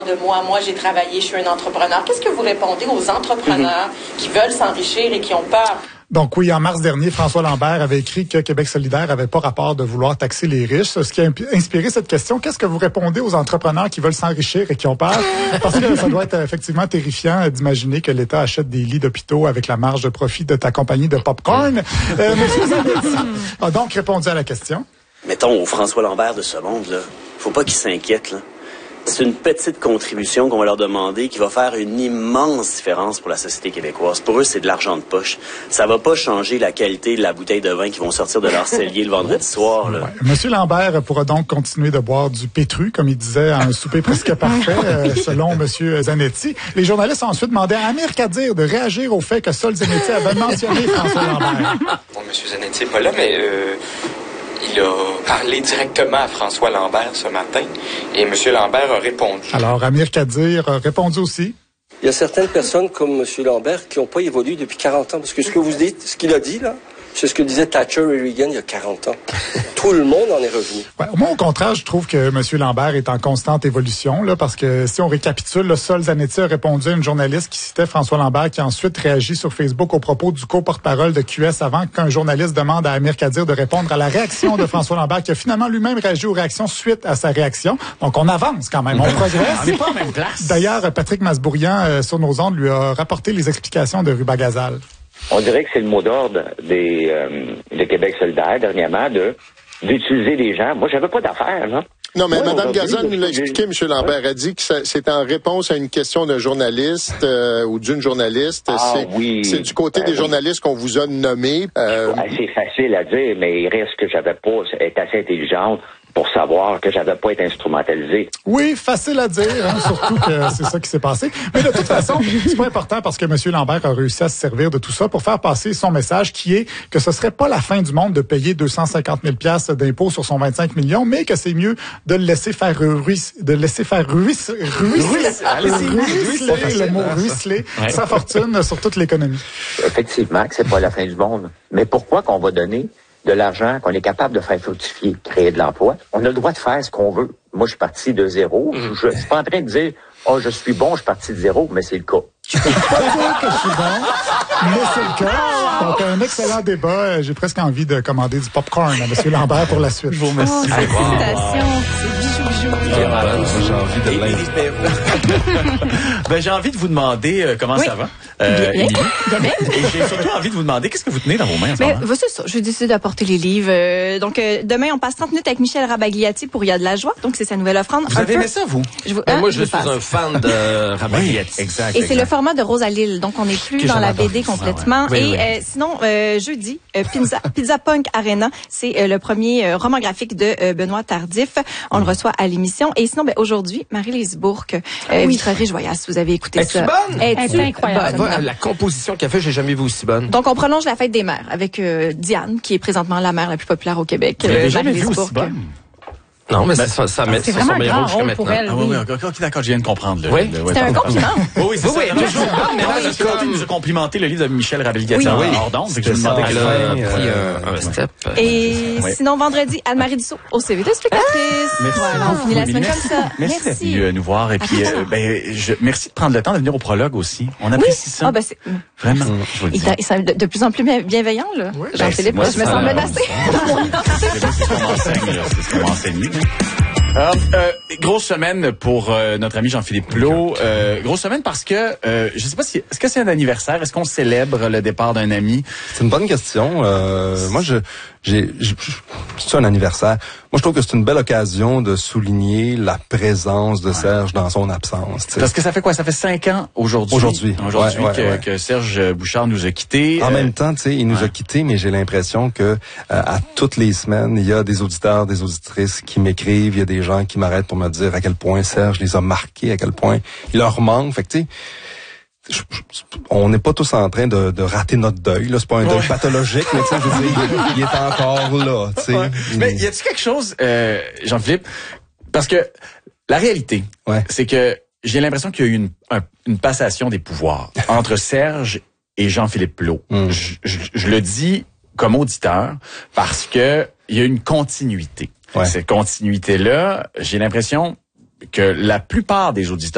De moi, j'ai travaillé, je suis un entrepreneur. Qu'est-ce que vous répondez aux entrepreneurs qui veulent s'enrichir et qui ont peur? Donc oui, en mars dernier, François Lambert avait écrit que Québec solidaire avait pas rapport de vouloir taxer les riches. Ce qui a inspiré cette question, qu'est-ce que vous répondez aux entrepreneurs qui veulent s'enrichir et qui ont peur? Parce que ça doit être effectivement terrifiant d'imaginer que l'État achète des lits d'hôpitaux avec la marge de profit de ta compagnie de popcorn. Monsieur Zanetti a donc répondu à la question. Mettons au François Lambert de ce monde, là, faut pas qu'il s'inquiète, là. C'est une petite contribution qu'on va leur demander qui va faire une immense différence pour la société québécoise. Pour eux, c'est de l'argent de poche. Ça va pas changer la qualité de la bouteille de vin qui vont sortir de leur cellier le vendredi soir. Là. Ouais. Monsieur Lambert pourra donc continuer de boire du pétru, comme il disait, à un souper presque parfait, selon Monsieur Zanetti. Les journalistes ont ensuite demandé à Amir Kadir de réagir au fait que Sol Zanetti avait mentionné François Lambert. Bon, Monsieur Zanetti n'est pas là, mais... Il a parlé directement à François Lambert ce matin et M. Lambert a répondu. Alors, Amir Kadir a répondu aussi. Il y a certaines personnes comme M. Lambert qui n'ont pas évolué depuis 40 ans. Parce que ce que vous dites, ce qu'il a dit, là, c'est ce que disaient Thatcher et Reagan il y a 40 ans. Tout le monde en est revenu. Ouais, moi, au contraire, je trouve que M. Lambert est en constante évolution, là, parce que si on récapitule, le Sol Zanetti a répondu à une journaliste qui citait François Lambert, qui a ensuite réagi sur Facebook au propos du co-porte-parole de QS avant qu'un journaliste demande à Amir Kadir de répondre à la réaction de François Lambert, qui a finalement lui-même réagi aux réactions suite à sa réaction. Donc, on avance quand même, on progresse. On n'est pas en même place. D'ailleurs, Patrick Masbourian, sur nos ondes, lui a rapporté les explications de Ruba Gazal. On dirait que c'est le mot d'ordre de Québec solidaire dernièrement d'utiliser les gens. Moi, j'avais pas d'affaires, là. Non, mais Mme Gazal nous l'a expliqué, M. Lambert a dit que c'est en réponse à une question d'un journaliste ou d'une journaliste. C'est du côté des journalistes qu'on vous a nommés. C'est facile à dire, mais il reste que j'avais pas être assez intelligente pour savoir que j'avais pas été instrumentalisé. Oui, facile à dire, hein, surtout que c'est ça qui s'est passé. Mais de toute façon, c'est pas important parce que M. Lambert a réussi à se servir de tout ça pour faire passer son message qui est que ce serait pas la fin du monde de payer 250 000 $ d'impôts sur son 25 millions, mais que c'est mieux de le laisser faire ruisseler, le mot ruisseler, sa fortune sur toute l'économie. Effectivement, que c'est pas la fin du monde. Mais pourquoi qu'on va donner de l'argent qu'on est capable de faire fructifier, créer de l'emploi? On a le droit de faire ce qu'on veut. Moi, je suis parti de zéro. Je suis pas en train de dire, je suis bon, je suis parti de zéro, mais c'est le cas. Je peux pas dire que je suis bon, mais c'est le cas. Donc, un excellent débat. J'ai presque envie de commander du popcorn à M. Lambert pour la suite. Je vous remercie. Félicitations. J'ai envie de j'ai envie de vous demander comment ça va. Bien. Et j'ai surtout envie de vous demander qu'est-ce que vous tenez dans vos mains en ce moment? C'est ça. J'ai décidé d'apporter les livres. Donc, demain, on passe 30 minutes avec Michel Rabagliati pour Il y a de la joie. Donc, c'est sa nouvelle offrande. Vous avez aimé ça, vous? Moi, je suis un fan de Rabagliati. Oui, exact. Et c'est le format de Rosalille. Donc, on n'est plus dans la BD complètement. Sinon, jeudi, Pizza Punk Arena, c'est le premier roman graphique de Benoît Tardif. On le reçoit à l'émission. Et sinon, aujourd'hui, Marie-Lise Bourque, Vitrerie Joyasse, vous avez écouté ça. Es-tu bonne? Incroyable. La composition qu'elle fait, j'ai jamais vu aussi bonne. Donc, on prolonge la fête des mères avec Diane, qui est présentement la mère la plus populaire au Québec. Vous l'avez jamais vu aussi bonne? Non, mais ça met sur son meilleur jusqu'à maintenant. Pour elle, oui, d'accord, je viens de comprendre. C'était un compliment. Oui, c'est ça. Mais il nous a complimenté le livre de Michel Rabagliati hors d'onde. Je me demandais qu'elle a pris un step. Et sinon, vendredi, Anne-Marie Dussault au CV de spectatrice. Voilà, on finit la semaine comme ça. Merci d'être venu nous voir. Et puis, merci de prendre le temps de venir au prologue aussi. On apprécie ça. Vraiment, je vous le dis. Il semble de plus en plus bienveillant, là. Jean-Philippe, je me sens menacée dans mon identité. C'est ce qu'on m'enseigne. Alors, grosse semaine pour notre ami Jean-Philippe Plot. Grosse semaine parce que je sais pas si est-ce que c'est un anniversaire, est-ce qu'on célèbre le départ d'un ami? C'est une bonne question. Moi, c'est un anniversaire. Moi, je trouve que c'est une belle occasion de souligner la présence de Serge dans son absence. T'sais. Parce que ça fait quoi? Ça fait 5 ans aujourd'hui que Serge Bouchard nous a quittés. En même temps, tu sais, il nous a quittés, mais j'ai l'impression que à toutes les semaines, il y a des auditeurs, des auditrices qui m'écrivent, il y a des gens qui m'arrêtent pour me dire à quel point Serge les a marqués, à quel point il leur manque. Fait que tu sais, on n'est pas tous en train de rater notre deuil. Là, c'est pas un deuil pathologique, mais tu sais, je veux dire, il est encore là. Tu sais. Mais y a-t-il quelque chose, Jean-Philippe, parce que la réalité, c'est que j'ai l'impression qu'il y a eu une passation des pouvoirs entre Serge et Jean-Philippe Plot. Je le dis comme auditeur parce que il y a une continuité. Cette continuité-là, j'ai l'impression que la plupart des auditeurs